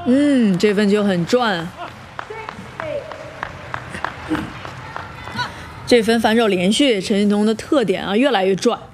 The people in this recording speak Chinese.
这分球很转。这分反手连续，陈俊彤的特点啊越来越转。